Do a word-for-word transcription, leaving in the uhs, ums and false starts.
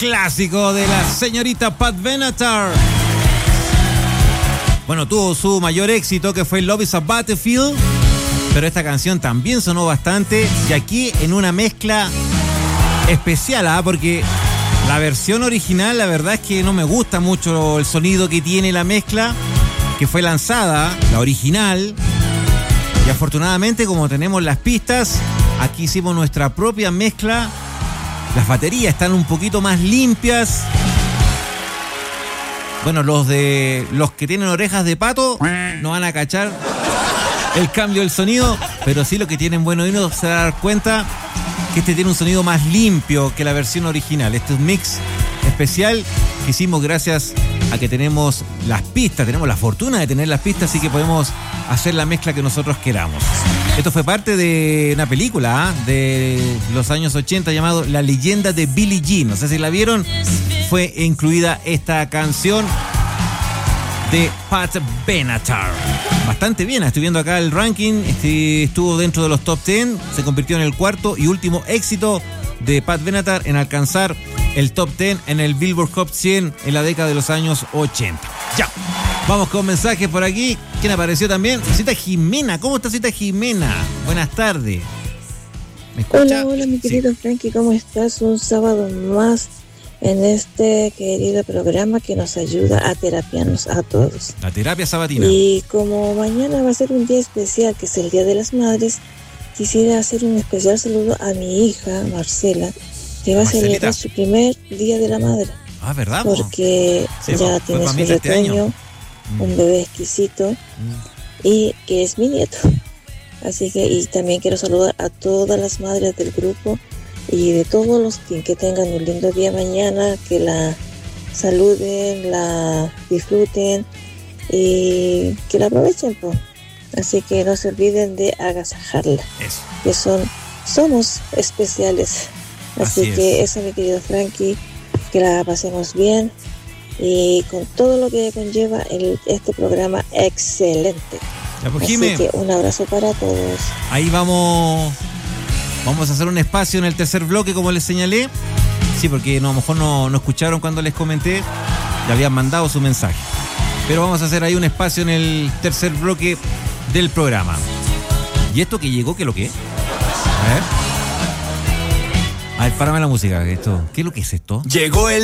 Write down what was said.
clásico de la señorita Pat Benatar. Bueno, tuvo su mayor éxito, que fue Love is a Battlefield, pero esta canción también sonó bastante, y aquí en una mezcla especial, ¿ah? Porque la versión original, la verdad es que no me gusta mucho el sonido que tiene la mezcla que fue lanzada, la original, y afortunadamente, como tenemos las pistas, aquí hicimos nuestra propia mezcla. Las baterías están un poquito más limpias. Bueno, los de los que tienen orejas de pato no van a cachar el cambio del sonido, pero sí los que tienen buen oído se van a dar cuenta que este tiene un sonido más limpio que la versión original. Este es un mix especial que hicimos gracias a que tenemos las pistas, tenemos la fortuna de tener las pistas, así que podemos hacer la mezcla que nosotros queramos. Esto fue parte de una película ¿eh? de los años ochenta llamado La leyenda de Billie Jean. No sé si la vieron. Fue incluida esta canción de Pat Benatar. Bastante bien, estoy viendo acá el ranking. Este estuvo dentro de los top diez, se convirtió en el cuarto y último éxito de Pat Benatar en alcanzar el top diez en el Billboard Hot cien en la década de los años ochenta. Ya, vamos con mensajes por aquí. ¿Quién apareció también? Cita Jimena. ¿Cómo está Cita Jimena? Buenas tardes. ¿Me escucha? Hola, hola, mi querido sí. Frankie, ¿cómo estás? Un sábado más en este querido programa que nos ayuda a terapiarnos a todos. La terapia sabatina. Y como mañana va a ser un día especial, que es el Día de las Madres, quisiera hacer un especial saludo a mi hija, Marcela, que va a celebrar su primer Día de la Madre. Ah, ¿verdad? Porque sí, ya tiene su retoño, este un bebé exquisito, mm. y que es mi nieto. Así que, y también quiero saludar a todas las madres del grupo y de todos los que, que tengan un lindo día mañana, que la saluden, la disfruten y que la aprovechen, pues. Así que no se olviden de agasajarla. Eso. Que son, somos especiales. Así, Así que es. eso, mi querido Frankie, que la pasemos bien y con todo lo que conlleva el, este programa excelente. Ya, pues, Así Jimé, que un abrazo para todos. Ahí vamos, vamos a hacer un espacio en el tercer bloque, como les señalé. Sí, porque no, a lo mejor no, no escucharon cuando les comenté, le habían mandado su mensaje. Pero vamos a hacer ahí un espacio en el tercer bloque del programa. ¿Y esto que llegó, qué es lo que es? A ver. A ver, párame la música. Esto, ¿qué es lo que es esto? Llegó el